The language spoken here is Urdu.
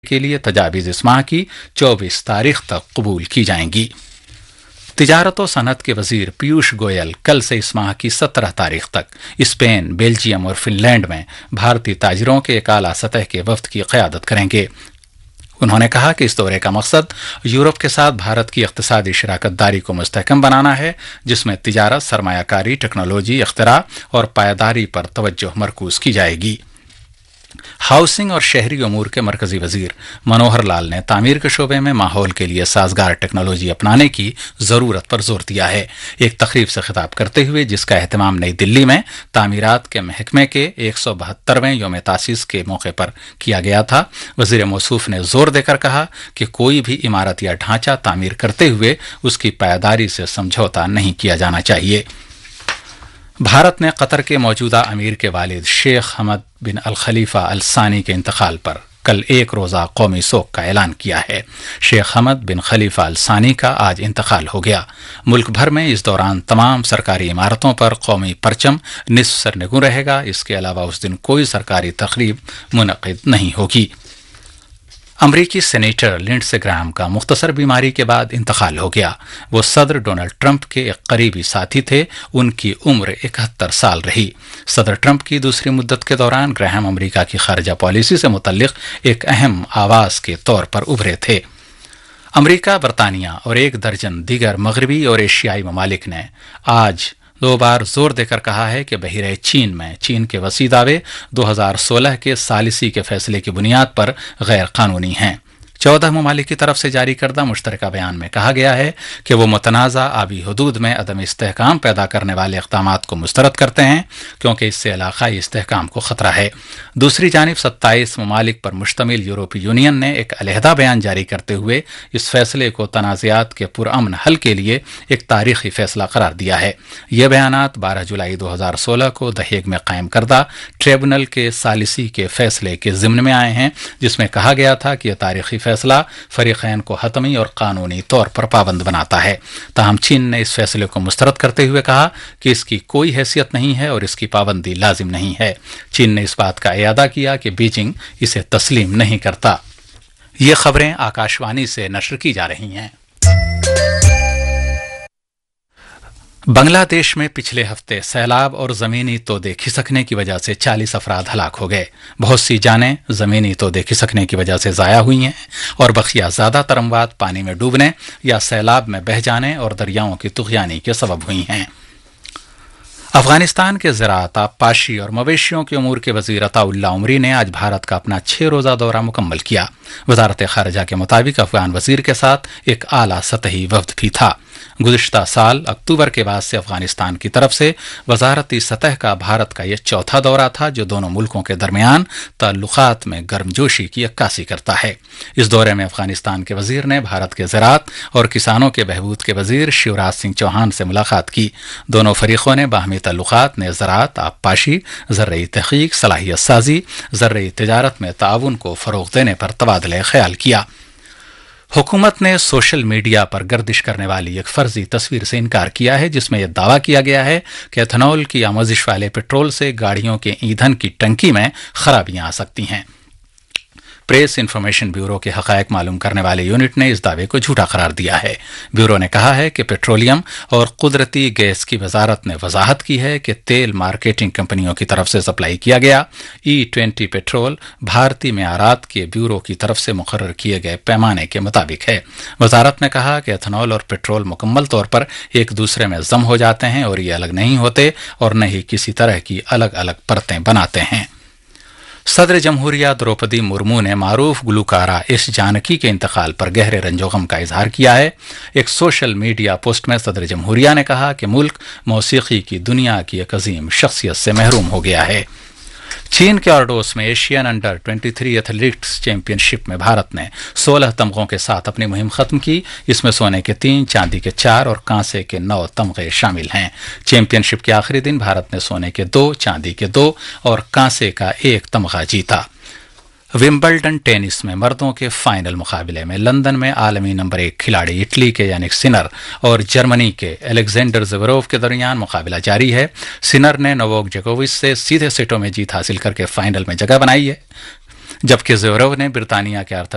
کے لیے تجاویز اس ماہ کی 24 تاریخ تک قبول کی جائیں گی۔ تجارت و صنعت کے وزیر پیوش گوئل کل سے اس ماہ کی 17 تاریخ تک اسپین، بیلجیم اور فن لینڈ میں بھارتی تاجروں کے ایک اعلیٰ سطح کے وفد کی قیادت کریں گے۔ انہوں نے کہا کہ اس دورے کا مقصد یورپ کے ساتھ بھارت کی اقتصادی شراکت داری کو مستحکم بنانا ہے، جس میں تجارت، سرمایہ کاری، ٹیکنالوجی، اختراع اور پائیداری پر توجہ مرکوز کی جائے گی۔ ہاؤسنگ اور شہری امور کے مرکزی وزیر منوہر لال نے تعمیر کے شعبے میں ماحول کے لیے سازگار ٹیکنالوجی اپنانے کی ضرورت پر زور دیا ہے۔ ایک تقریب سے خطاب کرتے ہوئے، جس کا اہتمام نئی دلی میں تعمیرات کے محکمے کے 172ویں یوم تاسیس کے موقع پر کیا گیا تھا، وزیر موصوف نے زور دے کر کہا کہ کوئی بھی عمارت یا ڈھانچہ تعمیر کرتے ہوئے اس کی پائیداری سے سمجھوتا نہیں کیا جانا چاہیے۔ بھارت نے قطر کے موجودہ امیر کے والد شیخ حمد بن الخلیفہ ال ثانی کے انتقال پر کل ایک روزہ قومی سوگ کا اعلان کیا ہے۔ شیخ حمد بن خلیفہ ال ثانی کا آج انتقال ہو گیا۔ ملک بھر میں اس دوران تمام سرکاری عمارتوں پر قومی پرچم نصف سرنگوں رہے گا۔ اس کے علاوہ اس دن کوئی سرکاری تقریب منعقد نہیں ہوگی۔ امریکی سینیٹر لنڈسے گراہم کا مختصر بیماری کے بعد انتقال ہو گیا۔ وہ صدر ڈونلڈ ٹرمپ کے ایک قریبی ساتھی تھے۔ ان کی عمر 71 سال رہی۔ صدر ٹرمپ کی دوسری مدت کے دوران گراہم امریکہ کی خارجہ پالیسی سے متعلق ایک اہم آواز کے طور پر ابھرے تھے۔ امریکہ، برطانیہ اور ایک درجن دیگر مغربی اور ایشیائی ممالک نے آج 2 بار زور دے کر کہا ہے کہ بحیرہ چین میں چین کے وسیع دعوے 2016 کے ثالثی کے فیصلے کی بنیاد پر غیر قانونی ہیں۔ 14 ممالک کی طرف سے جاری کردہ مشترکہ بیان میں کہا گیا ہے کہ وہ متنازع آبی حدود میں عدم استحکام پیدا کرنے والے اقدامات کو مسترد کرتے ہیں، کیونکہ اس سے علاقائی استحکام کو خطرہ ہے۔ دوسری جانب 27 ممالک پر مشتمل یورپی یونین نے ایک علیحدہ بیان جاری کرتے ہوئے اس فیصلے کو تنازعات کے پرامن حل کے لیے ایک تاریخی فیصلہ قرار دیا ہے۔ یہ بیانات 12 جولائی 2016 کو دی ہیگ میں قائم کردہ ٹریبونل کے ثالثی کے فیصلے کے ضمن میں آئے ہیں، جس میں کہا گیا تھا کہ یہ تاریخی فیصلہ فریقین کو حتمی اور قانونی طور پر پابند بناتا ہے۔ تاہم چین نے اس فیصلے کو مسترد کرتے ہوئے کہا کہ اس کی کوئی حیثیت نہیں ہے اور اس کی پابندی لازم نہیں ہے۔ چین نے اس بات کا اعادہ کیا کہ بیجنگ اسے تسلیم نہیں کرتا۔ یہ خبریں آکاشوانی سے نشر کی جا رہی ہیں۔ بنگلہ دیش میں پچھلے ہفتے سیلاب اور زمینی تودے کھسکنے کی وجہ سے 40 افراد ہلاک ہو گئے۔ بہت سی جانیں زمینی تودے کھسکنے کی وجہ سے ضائع ہوئی ہیں اور بقیہ زیادہ تر اموات پانی میں ڈوبنے یا سیلاب میں بہہ جانے اور دریاؤں کی طغیانی کے سبب ہوئی ہیں۔ افغانستان کے زراعت، آبپاشی اور مویشیوں کے امور کے وزیر عطا اللہ عمری نے آج بھارت کا اپنا 6 روزہ دورہ مکمل کیا۔ وزارت خارجہ کے مطابق افغان وزیر کے ساتھ ایک اعلیٰ سطحی وفد بھی تھا۔ گزشتہ سال اکتوبر کے بعد سے افغانستان کی طرف سے وزارتی سطح کا بھارت کا یہ چوتھا دورہ تھا، جو دونوں ملکوں کے درمیان تعلقات میں گرمجوشی کی عکاسی کرتا ہے۔ اس دورے میں افغانستان کے وزیر نے بھارت کے زراعت اور کسانوں کے بہبود کے وزیر شیوراج سنگھ چوہان سے ملاقات کی۔ دونوں فریقوں نے باہمی تعلقات میں زراعت، آبپاشی، زرعی تحقیق، صلاحیت سازی، زرعی تجارت میں تعاون کو فروغ دینے پر تبادلہ خیال کیا۔ حکومت نے سوشل میڈیا پر گردش کرنے والی ایک فرضی تصویر سے انکار کیا ہے، جس میں یہ دعویٰ کیا گیا ہے کہ ایتھنول کی آموزش والے پیٹرول سے گاڑیوں کے ایندھن کی ٹنکی میں خرابیاں آ سکتی ہیں۔ پریس انفارمیشن بیورو کے حقائق معلوم کرنے والے یونٹ نے اس دعوے کو جھوٹا قرار دیا ہے۔ بیورو نے کہا ہے کہ پیٹرولیم اور قدرتی گیس کی وزارت نے وضاحت کی ہے کہ تیل مارکیٹنگ کمپنیوں کی طرف سے سپلائی کیا گیا E20 پیٹرول بھارتی معیارات کے بیورو کی طرف سے مقرر کیے گئے پیمانے کے مطابق ہے۔ وزارت نے کہا کہ ایتھنول اور پیٹرول مکمل طور پر ایک دوسرے میں ضم ہو جاتے ہیں اور یہ الگ نہیں ہوتے اور نہ ہی کسی طرح کی الگ الگ پرتیں بناتے ہیں۔ صدر جمہوریہ دروپدی مرمو نے معروف گلوکارہ ایس جانکی کے انتقال پر گہرے رنج و غم کا اظہار کیا ہے۔ ایک سوشل میڈیا پوسٹ میں صدر جمہوریہ نے کہا کہ ملک موسیقی کی دنیا کی ایک عظیم شخصیت سے محروم ہو گیا ہے۔ چین کے آرڈوس میں ایشین انڈر 23 ایتھلیٹکس چیمپئن شپ میں بھارت نے 16 تمغوں کے ساتھ اپنی مہم ختم کی۔ اس میں سونے کے 3، چاندی کے 4 اور کانسے کے 9 تمغے شامل ہیں۔ چیمپئن شپ کے آخری دن بھارت نے سونے کے 2، چاندی کے 2 اور کانسے کا 1 تمغہ جیتا۔ ومبلڈن ٹینس میں مردوں کے فائنل مقابلے میں لندن میں عالمی نمبر 1 کھلاڑی اٹلی کے یانک سنر اور جرمنی کے الیگزینڈر زیوروف کے درمیان مقابلہ جاری ہے۔ سنر نے نوواک جوکووچ سے سیدھے سیٹوں میں جیت حاصل کر کے فائنل میں جگہ بنائی ہے، جبکہ زیوروف نے برطانیہ کے